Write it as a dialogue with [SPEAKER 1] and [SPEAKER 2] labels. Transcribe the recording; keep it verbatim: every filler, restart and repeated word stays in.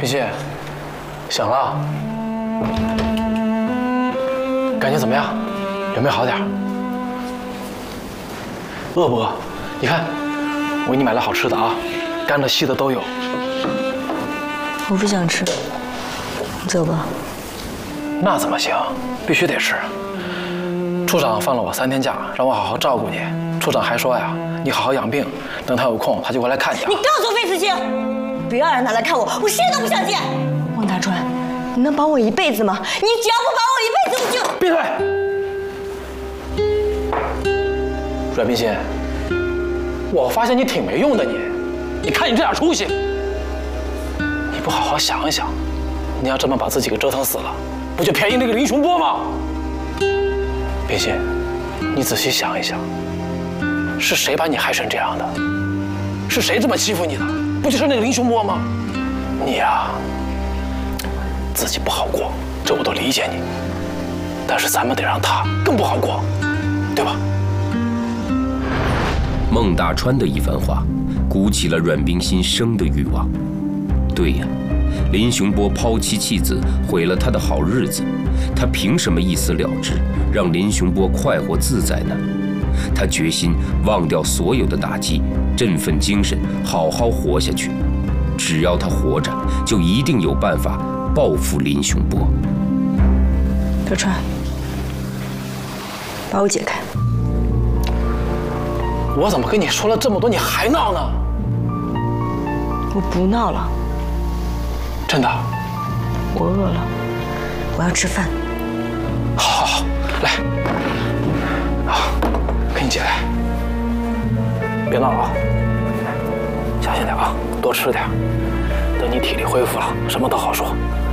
[SPEAKER 1] 冰心，醒了，感觉怎么样？有没有好点？饿不饿？你看，我给你买了好吃的啊，干的、稀的都有。
[SPEAKER 2] 我不想吃，你走吧。
[SPEAKER 1] 那怎么行？必须得吃。处长放了我三天假，让我好好照顾你。处长还说呀，你好好养病，等他有空他就过来看你啊。
[SPEAKER 2] 你告诉费思清，不要让他来看我，我谁都不想见。汪大川，你能保我一辈子吗？你只要不保我一辈子，我就
[SPEAKER 1] 闭嘴！阮冰心，我发现你挺没用的你，你看你这点出息，你不好好想一想，你要这么把自己给折腾死了，不就便宜那个林雄波吗？冰心，你仔细想一想，是谁把你害成这样的？是谁这么欺负你的？不就是那个林雄波吗？你呀，自己不好过，这我都理解你，但是咱们得让他更不好过，对吧？
[SPEAKER 3] 孟大川的一番话，鼓起了阮冰心生的欲望。对呀，林雄波抛妻弃子，毁了他的好日子，他凭什么一死了之，让林雄波快活自在呢？他决心忘掉所有的打击，振奋精神，好好活下去。只要他活着，就一定有办法报复林雄波。
[SPEAKER 2] 大川，把我解开。
[SPEAKER 1] 我怎么跟你说了这么多，你还闹呢？
[SPEAKER 2] 我不闹了。
[SPEAKER 1] 真的？
[SPEAKER 2] 我饿了，我要吃饭。
[SPEAKER 1] 好，好，好，来，啊，给你解开。别闹了啊，小心点啊，多吃点。等你体力恢复了，什么都好说。